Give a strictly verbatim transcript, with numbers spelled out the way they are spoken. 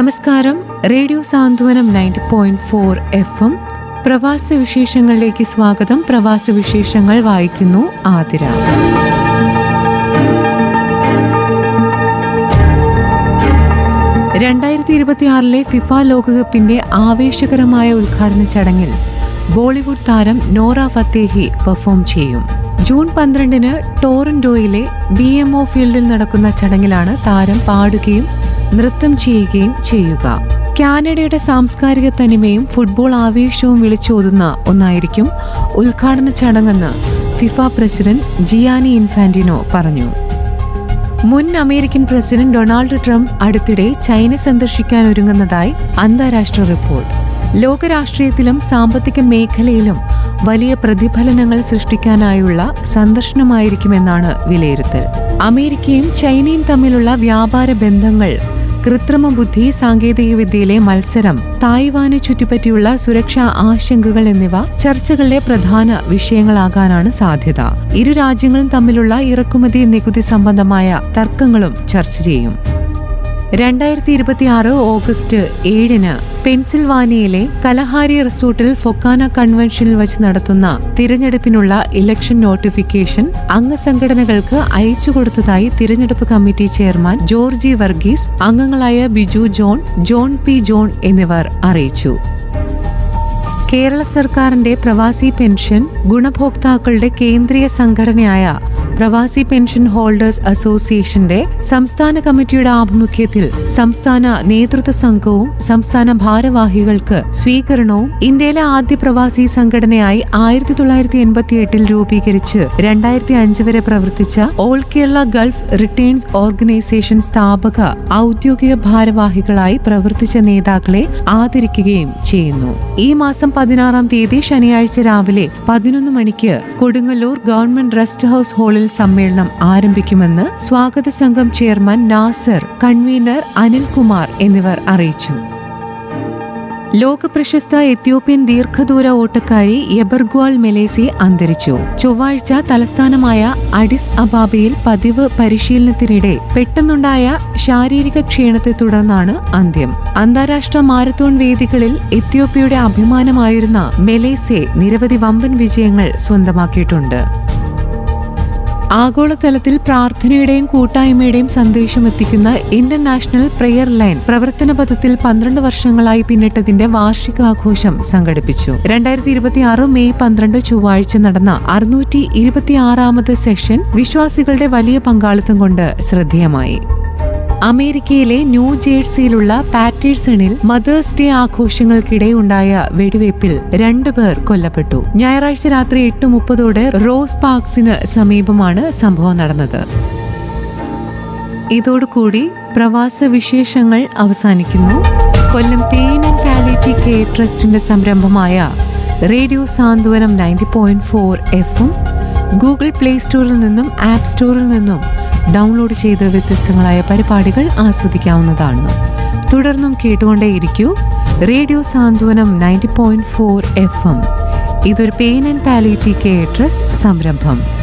നമസ്കാരം. റേഡിയോ സാന്ത്വനം ninety point four F M പ്രവാസ വിശേഷങ്ങളിലേക്ക് സ്വാഗതം. പ്രവാസ വിശേഷങ്ങൾ വായിക്കുന്നു ആതിര. രണ്ടായിരത്തി ഇരുപത്തിയാറിലെ ഫിഫ ലോകകപ്പിന്റെ ആവേശകരമായ ഉദ്ഘാടന ചടങ്ങിൽ ബോളിവുഡ് താരം നോറ ഫത്തേഹി പെർഫോം ചെയ്യും. ജൂൺ പന്ത്രണ്ടിന് ടോറന്റോയിലെ ബി എം ഒ ഫീൽഡിൽ നടക്കുന്ന ചടങ്ങിലാണ് താരം പാടുകയും നൃത്തം ചെയ്യുകയും ചെയ്യുക. കാനഡയുടെ സാംസ്കാരിക തനിമയും ഫുട്ബോൾ ആവേശവും വിളിച്ചോതുന്ന ഒന്നായിരിക്കും ഉദ്ഘാടന ചടങ്ങെന്ന് ഫിഫ പ്രസിഡന്റ് ജിയാനി ഇൻഫാന്റിനോ പറഞ്ഞു. മുൻ അമേരിക്കൻ പ്രസിഡന്റ് ഡൊണാൾഡ് ട്രംപ് അടുത്തിടെ ചൈന സന്ദർശിക്കാൻ ഒരുങ്ങുന്നതായി അന്താരാഷ്ട്ര റിപ്പോർട്ട്. ലോകരാഷ്ട്രീയത്തിലും സാമ്പത്തിക മേഖലയിലും വലിയ പ്രതിഫലനങ്ങൾ സൃഷ്ടിക്കാനായുള്ള സന്ദർശനമായിരിക്കുമെന്നാണ് വിലയിരുത്തൽ. അമേരിക്കയും ചൈനയും തമ്മിലുള്ള വ്യാപാര ബന്ധങ്ങൾ, കൃത്രിമ ബുദ്ധി, സാങ്കേതികവിദ്യയിലെ മത്സരം, തായ്വാനെ ചുറ്റിപ്പറ്റിയുള്ള സുരക്ഷാ ആശങ്കകൾ എന്നിവ ചർച്ചകളിലെ പ്രധാന വിഷയങ്ങളാകാനാണ് സാധ്യത. ഇരു രാജ്യങ്ങളും തമ്മിലുള്ള ഇറക്കുമതി നികുതി സംബന്ധമായ തർക്കങ്ങളും ചർച്ച ചെയ്യും. രണ്ടായിരത്തി ഇരുപത്തിയാറ് ഓഗസ്റ്റ് ഏഴിന് പെൻസിൽവാനിയയിലെ കലഹാരി റിസോർട്ടിൽ ഫൊക്കാന കൺവെൻഷനിൽ വച്ച് നടത്തുന്ന തിരഞ്ഞെടുപ്പിനുള്ള ഇലക്ഷൻ നോട്ടിഫിക്കേഷൻ അംഗസംഘടനകൾക്ക് അയച്ചുകൊടുത്തതായി തിരഞ്ഞെടുപ്പ് കമ്മിറ്റി ചെയർമാൻ ജോർജി വർഗീസ്, അംഗങ്ങളായ Biju John, John P John എന്നിവർ അറിയിച്ചു. കേരള സർക്കാരിന്റെ പ്രവാസി പെൻഷൻ ഗുണഭോക്താക്കളുടെ കേന്ദ്രീയ സംഘടനയായ പ്രവാസി പെൻഷൻ ഹോൾഡേഴ്സ് അസോസിയേഷന്റെ സംസ്ഥാന കമ്മിറ്റിയുടെ ആഭിമുഖ്യത്തിൽ സംസ്ഥാന നേതൃത്വ സംഘവും സംസ്ഥാന ഭാരവാഹികൾക്ക് സ്വീകരണവും ഇന്ത്യയിലെ ആദ്യ പ്രവാസി സംഘടനയായി ആയിരത്തി തൊള്ളായിരത്തി എൺപത്തി എട്ടിൽ രൂപീകരിച്ച് രണ്ടായിരത്തി അഞ്ച് വരെ പ്രവർത്തിച്ച all Kerala Gulf returns organisation സ്ഥാപക ഔദ്യോഗിക ഭാരവാഹികളായി പ്രവർത്തിച്ച നേതാക്കളെ ആദരിക്കുകയും ചെയ്യുന്നു. ഈ മാസം പതിനാറാം തീയതി ശനിയാഴ്ച രാവിലെ പതിനൊന്ന് മണിക്ക് കൊടുങ്ങല്ലൂർ ഗവൺമെന്റ് റെസ്റ്റ് ഹൌസ് ഹാളിൽ സമ്മേളനം ആരംഭിക്കുമെന്ന് സ്വാഗത സംഘം ചെയർമാൻ നാസർ, കൺവീനർ അനിൽകുമാർ എന്നിവർ അറിയിച്ചു. ലോകപ്രശസ്ത എത്യോപ്യൻ ദീർഘദൂര ഓട്ടക്കാരി എബർഗ്വാൾ മെലേസി അന്തരിച്ചു. ചൊവ്വാഴ്ച തലസ്ഥാനമായ അഡിസ് അബാബയിൽ പതിവ് പരിശീലനത്തിനിടെ പെട്ടെന്നുണ്ടായ ശാരീരിക ക്ഷീണത്തെ തുടർന്നാണ് അന്ത്യം. അന്താരാഷ്ട്ര മാരത്തോൺ വേദികളിൽ എത്യോപ്യയുടെ അഭിമാനമായിരുന്ന മെലേസെ നിരവധി വമ്പൻ വിജയങ്ങൾ സ്വന്തമാക്കിയിട്ടുണ്ട്. ആഗോളതലത്തിൽ പ്രാർത്ഥനയുടെയും കൂട്ടായ്മയുടെയും സന്ദേശം എത്തിക്കുന്ന ഇന്റർനാഷണൽ പ്രെയർ ലൈൻ പ്രവർത്തനപഥത്തിൽ പന്ത്രണ്ട് വർഷങ്ങളായി പിന്നിട്ടതിന്റെ വാർഷികാഘോഷം സംഘടിപ്പിച്ചു. രണ്ടായിരത്തി ഇരുപത്തിയാറ് മെയ് പന്ത്രണ്ട് ചൊവ്വാഴ്ച നടന്ന അറുന്നൂറ്റി ഇരുപത്തിയാറാമത് സെഷൻ വിശ്വാസികളുടെ വലിയ പങ്കാളിത്തം കൊണ്ട് ശ്രദ്ധേയമായി. അമേരിക്കയിലെ ന്യൂ ജേഴ്സിയിലുള്ള പാറ്റേഴ്സണിൽ മദേഴ്സ് ഡേ ആഘോഷങ്ങൾക്കിടെ ഉണ്ടായ വെടിവയ്പിൽ രണ്ടുപേർ കൊല്ലപ്പെട്ടു. ഞായറാഴ്ച രാത്രി എട്ട് മുപ്പതോടെ റോസ് പാർക്സിന് സമീപമാണ് സംഭവം നടന്നത്. ഇതോടുകൂടി പ്രവാസ വിശേഷങ്ങൾ അവസാനിക്കുന്നു. കൊല്ലം പെയിൻ ആൻഡ് പാലിയേറ്റീവ് കെയർ ട്രസ്റ്റിന്റെ സംരംഭമായ റേഡിയോ സാന്ത്വനം നയൻറ്റി പോയിന്റ് ഫോർ എഫും ഗൂഗിൾ പ്ലേ സ്റ്റോറിൽ നിന്നും ആപ്പ് സ്റ്റോറിൽ നിന്നും ഡൗൺലോഡ് ചെയ്ത് വ്യത്യസ്തങ്ങളായ പരിപാടികൾ ആസ്വദിക്കാവുന്നതാണ്. തുടർന്നും കേട്ടുകൊണ്ടേയിരിക്കൂ റേഡിയോ സാന്ത്വനം ninety point four F M. ഇതൊരു pain and palliative care trust സംരംഭം.